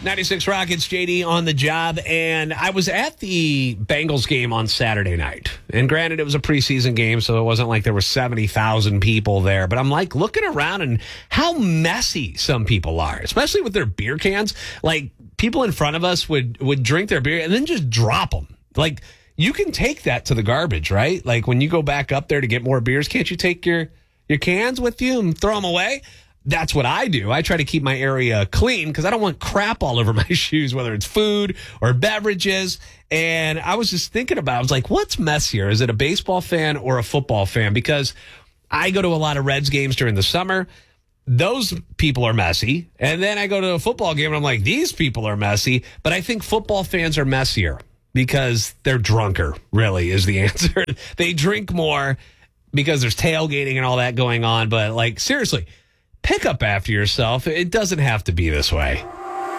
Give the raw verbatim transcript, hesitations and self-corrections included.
ninety-six Rockets, J D on the job, and I was at the Bengals game on Saturday night. And granted, it was a preseason game, so it wasn't like there were seventy thousand people there. But I'm like looking around and how messy some people are, especially with their beer cans. Like people in front of us would, would drink their beer and then just drop them. Like you can take that to the garbage, right? Like when you go back up there to get more beers, can't you take your, your cans with you and throw them away? That's what I do. I try to keep my area clean because I don't want crap all over my shoes, whether it's food or beverages. And I was just thinking about it. I was like, what's messier? Is it a baseball fan or a football fan? Because I go to a lot of Reds games during the summer. Those people are messy. And then I go to a football game and I'm like, these people are messy. But I think football fans are messier because they're drunker, really, is the answer. They drink more because there's tailgating and all that going on. But, like, seriously, pick up after yourself. It doesn't have to be this way.